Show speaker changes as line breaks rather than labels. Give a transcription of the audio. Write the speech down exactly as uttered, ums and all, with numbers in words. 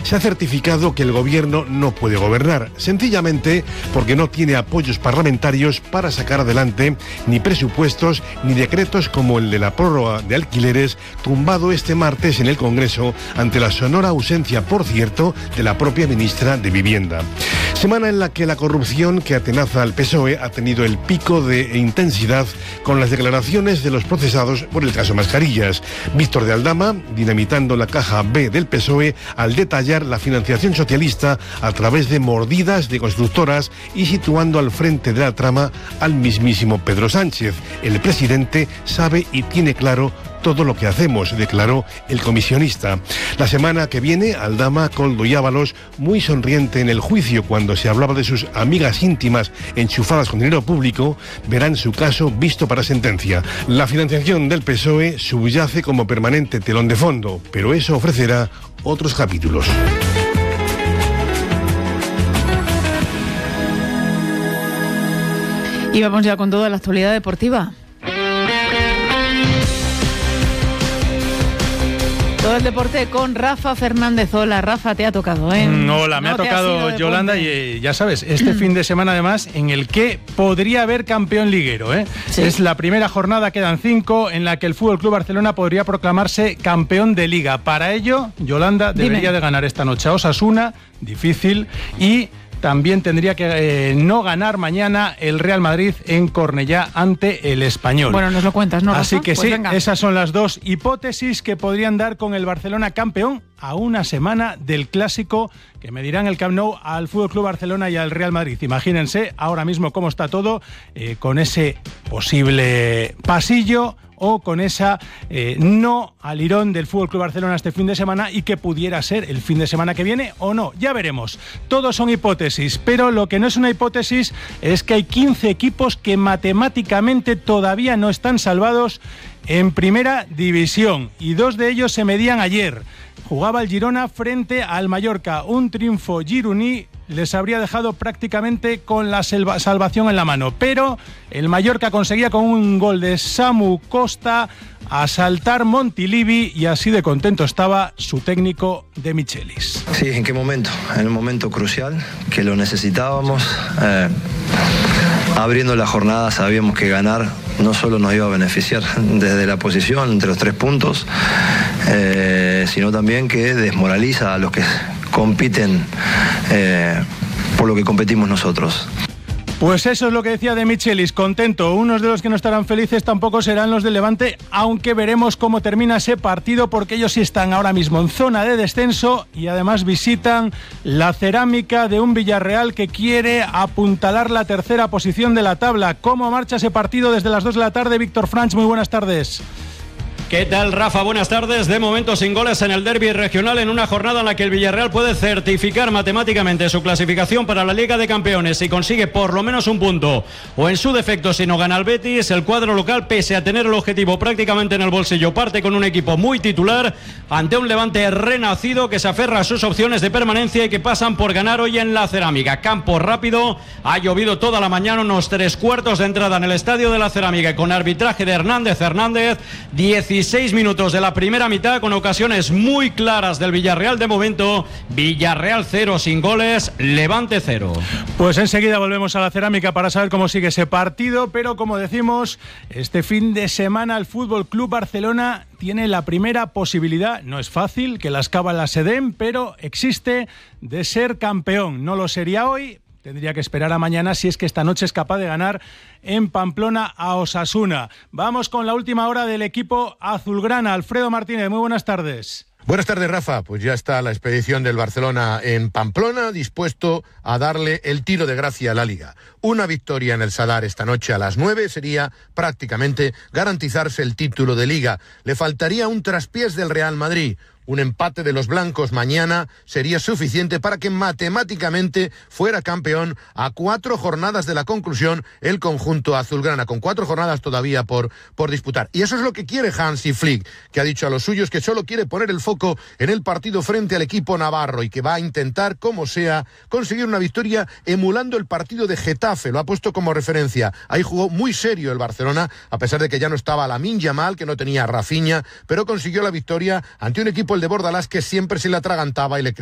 Se ha certificado que el gobierno no puede gobernar, sencillamente porque no tiene apoyos parlamentarios para sacar adelante ni presupuestos ni decretos como el de la prórroga de alquileres, tumbado este martes en el Congreso ante la sonora ausencia, por cierto, de la propia ministra de Vivienda. Semana en la que la corrupción que atenaza al P S O E ha tenido el pico de intensidad con las declaraciones de los procesados por el caso Mascarillas. Víctor de Aldama, dinamitando la caja B del P S O E al detallar la financiación socialista a través de mordidas de constructoras y situando al frente de la trama al mismísimo Pedro Sánchez. El presidente sabe y tiene claro todo lo que hacemos, declaró el comisionista. La semana que viene, Aldama, Koldo y Ábalos, muy sonriente en el juicio cuando se hablaba de sus amigas íntimas enchufadas con dinero público, verán su caso visto para sentencia. La financiación del P S O E subyace como permanente telón de fondo, pero eso ofrecerá otros capítulos.
Y vamos ya con toda la actualidad deportiva. Todo el deporte con Rafa Fernández. Hola, Rafa, te ha tocado, ¿eh?
Hola, me no, ha tocado ha Yolanda y eh, ya sabes, este fin de semana además en el que podría haber campeón liguero, ¿eh? Sí. Es la primera jornada, quedan cinco, en la que el Fútbol Club Barcelona podría proclamarse campeón de Liga. Para ello, Yolanda debería Dime. de ganar esta noche a Osasuna, difícil, y también tendría que eh, no ganar mañana el Real Madrid en Cornellá ante el Español.
Bueno, nos lo cuentas, ¿no, Rafa?
Así que
pues
sí,
venga.
Esas son las dos hipótesis que podrían dar con el Barcelona campeón a una semana del clásico que medirán el Camp Nou al F C Barcelona y al Real Madrid. Imagínense ahora mismo cómo está todo, eh, con ese posible pasillo o con esa eh, no al irón del F C Barcelona este fin de semana y que pudiera ser el fin de semana que viene o no. Ya veremos. Todos son hipótesis, pero lo que no es una hipótesis es que hay quince equipos que matemáticamente todavía no están salvados en primera división y dos de ellos se medían ayer. Jugaba el Girona frente al Mallorca. Un triunfo gironí les habría dejado prácticamente con la salvación en la mano. Pero el Mallorca conseguía con un gol de Samu Costa asaltar Montilivi y así de contento estaba su técnico de Michelis.
Sí, ¿en qué momento? En un momento crucial que lo necesitábamos. Eh, abriendo la jornada sabíamos que ganar no solo nos iba a beneficiar desde la posición, entre los tres puntos, eh, sino también que desmoraliza a los que compiten eh, por lo que competimos nosotros.
Pues eso es lo que decía de Michelis, contento. Unos de los que no estarán felices tampoco serán los del Levante, aunque veremos cómo termina ese partido, porque ellos sí están ahora mismo en zona de descenso y además visitan la Cerámica de un Villarreal que quiere apuntalar la tercera posición de la tabla. ¿Cómo marcha ese partido desde las dos de la tarde? Víctor Franch, muy buenas tardes.
¿Qué tal, Rafa? Buenas tardes. De momento sin goles en el derbi regional, en una jornada en la que el Villarreal puede certificar matemáticamente su clasificación para la Liga de Campeones si consigue por lo menos un punto, o en su defecto si no gana el Betis. El cuadro local, pese a tener el objetivo prácticamente en el bolsillo, parte con un equipo muy titular ante un Levante renacido que se aferra a sus opciones de permanencia y que pasan por ganar hoy en la Cerámica. Campo rápido, ha llovido toda la mañana, unos tres cuartos de entrada en el estadio de la Cerámica con arbitraje de Hernández Hernández. dieciséis minutos de la primera mitad con ocasiones muy claras del Villarreal. De momento, Villarreal cero sin goles, Levante cero.
Pues enseguida volvemos a la Cerámica para saber cómo sigue ese partido, pero como decimos, este fin de semana el F C Barcelona tiene la primera posibilidad, no es fácil que las cábalas se den, pero existe, de ser campeón. No lo sería hoy. Tendría que esperar a mañana si es que esta noche es capaz de ganar en Pamplona a Osasuna. Vamos con la última hora del equipo azulgrana. Alfredo Martínez, muy buenas tardes.
Buenas tardes, Rafa. Pues ya está la expedición del Barcelona en Pamplona, dispuesto a darle el tiro de gracia a la Liga. Una victoria en el Sadar esta noche a las nueve sería prácticamente garantizarse el título de Liga. Le faltaría un traspiés del Real Madrid. Un empate de los blancos mañana sería suficiente para que matemáticamente fuera campeón a cuatro jornadas de la conclusión el conjunto azulgrana, con cuatro jornadas todavía por, por disputar. Y eso es lo que quiere Hansi Flick, que ha dicho a los suyos que solo quiere poner el foco en el partido frente al equipo navarro y que va a intentar, como sea, conseguir una victoria emulando el partido de Getafe. Lo ha puesto como referencia. Ahí jugó muy serio el Barcelona, a pesar de que ya no estaba Lamine Yamal, que no tenía a Rafinha, pero consiguió la victoria ante un equipo, el de Bordalás, que siempre se le atragantaba y le